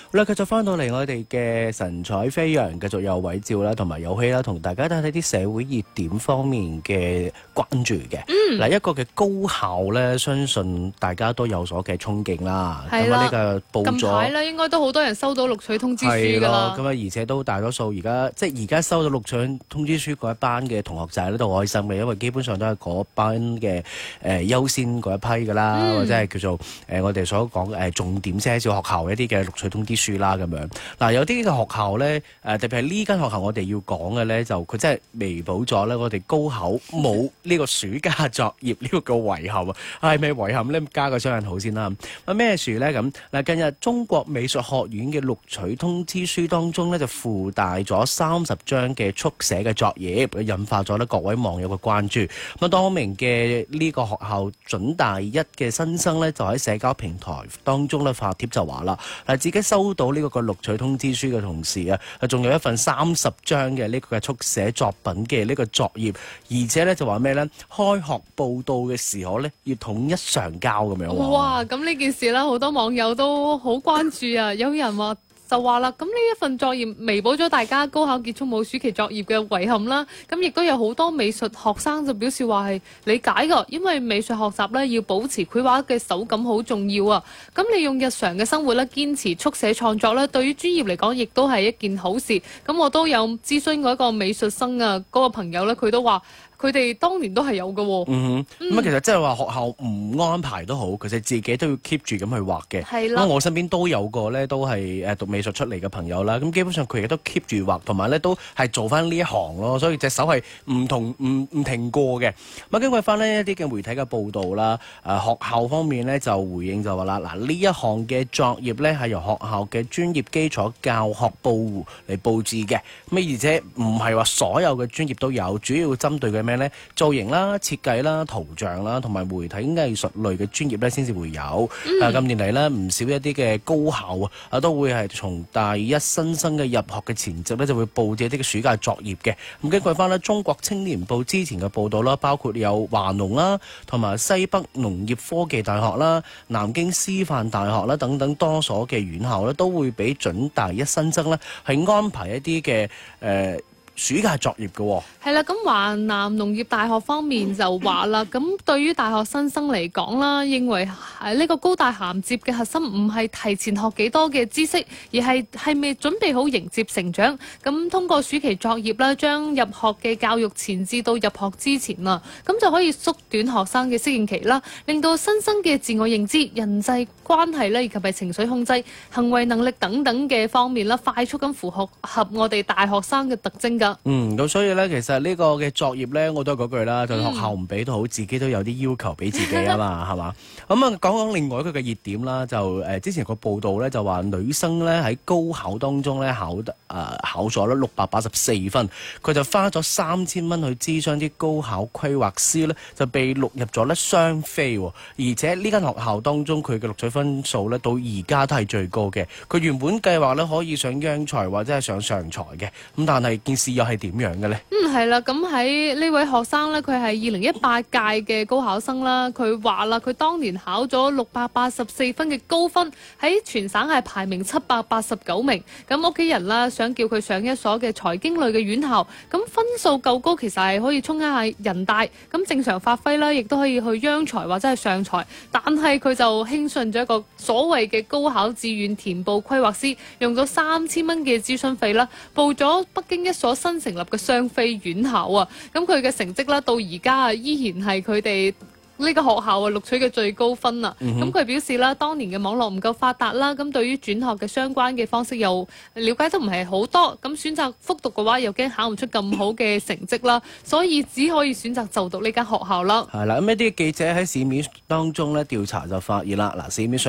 好啦，繼續翻到嚟我哋嘅神采飛揚，繼續有偉照啦，同埋有希啦，同大家睇睇啲社會熱點方面嘅關注嘅。嗱，一個嘅高考咧，相信大家都有所嘅憧憬啦。咁啊，呢個報咗近排咧，應該都好多人收到錄取通知書㗎啦。 咁啊，而且都大多數而家收到錄取通知書嗰一班嘅同學仔咧都好開心嘅，因為基本上都係嗰班嘅優先嗰一批㗎啦，或者係叫做我哋所講重點些少學校一啲嘅錄取通知書啦咁樣。嗱，有啲嘅學校咧特別係呢間學校我哋要講嘅咧，就佢真係彌補咗咧我哋高考冇呢個暑假作業呢個嘅遺憾啊！係咪遺憾咧？加個雙引號先啦。咩事咧？咁嗱，近日中國美術學院嘅錄取通知書當中咧就附帶咗30張嘅速寫嘅作業，引發咗咧各位網友嘅關注。咁多名嘅呢個學校準大一嘅新生咧，就喺社交平台當中咧發帖就話啦，嗱，自己收到呢個錄取通知書嘅同時啊，仲有一份30張嘅呢個嘅速寫作品嘅呢個作業，而且咧就話咩咧？開學報到嘅時候咧，要統一上交咁樣。 哇！咁呢件事咧，好多網友都好關注啊！有人就話啦，咁呢一份作業彌補咗大家高考結束冇暑期作業嘅遺憾啦。咁亦都有好多美術學生就表示話係理解㗎，因為美術學習咧要保持繪畫嘅手感好重要啊。咁利用日常嘅生活咧，堅持速寫創作咧，對於專業嚟講亦都係一件好事。咁我都有諮詢過一個美術生啊，嗰個朋友咧，佢都話，佢哋當年都係有嘅喎。 咁其實即係話學校唔安排都好，其實自己都要 keep 住咁去畫嘅。 係啦。 咁我身邊都有個咧，都係讀美術出嚟嘅朋友啦。咁基本上佢亦都 keep 住畫，同埋咧都係做翻呢一行咯。所以隻手係唔停過嘅。咁根據翻呢一啲嘅媒體嘅報導啦，學校方面咧就回應就話啦，嗱，呢一項嘅作業咧係由學校嘅專業基礎教學部嚟佈置嘅。咁而且唔係話所有嘅專業都有，主要針對嘅咩咧？造型啦、設計啦、圖像啦，同埋媒體藝術類嘅專業咧，先至會有。近年嚟咧，唔少一啲嘅高校都會係從大一新生嘅入學嘅前夕咧，就會佈置一啲嘅暑假作業嘅。咁根據翻咧中國青年報之前嘅報導啦，包括有華農啦，同埋西北農業科技大學啦、南京師範大學啦等等多所嘅院校咧，都會俾準大一新生咧係安排一啲嘅暑假作業嘅喎。 係啦，咁華南農業大學方面就話啦，咁對於大學新生嚟講啦，認為呢個高大銜接嘅核心唔係提前學幾多嘅知識，而係未準備好迎接成長。咁通過暑期作業啦，將入學嘅教育前置到入學之前啦，咁就可以縮短學生嘅適應期啦，令到新生嘅自我認知、人際關係咧，以及係情緒控制、行為能力等等嘅方面啦，快速咁符合我哋大學生嘅特徵㗎。 咁所以咧，其實呢個嘅作業咧，我都係嗰句啦，對學校唔俾都好，自己都有啲要求俾自己啊嘛，係嘛？咁啊，講另外一個嘅熱點啦，就之前個報道咧就話女生咧喺高考當中咧考咗咧684分，佢就花咗3000蚊去諮詢啲高考規劃師咧，就被錄入咗咧雙非，而且呢間學校當中佢嘅錄取分數咧到而家都係最高嘅。佢原本計劃咧可以上央才或者係上上才嘅，咁但係件事又係點樣嘅咧？ 係啦，咁喺呢位學生咧，佢係2018屆嘅高考生啦。佢話啦，佢當年考咗684分嘅高分，喺全省係排名789名。咁屋企人啦，想叫佢上一所嘅財經類嘅院校，咁分數夠高，其實係可以衝一下人大，咁正常發揮啦，亦都可以去央才或者係上才。但係佢就輕信咗一個所謂嘅高考志願填報規劃師，用咗3000蚊嘅諮詢費啦，報咗北京一所新成立嘅雙非院校啊。咁佢嘅成績啦，到而家啊依然係佢哋呢個學校啊錄取嘅最高分啊。咁佢表示啦，當年嘅網絡唔夠發達啦，咁對於轉學嘅相關嘅方式又了解得唔係好多，咁選擇復讀嘅話又驚考唔出咁好嘅成績啦，所以只可以選擇就讀呢間學校啦。 係啦，咁一啲記者喺市面當中咧調查就發現啦，嗱，市面上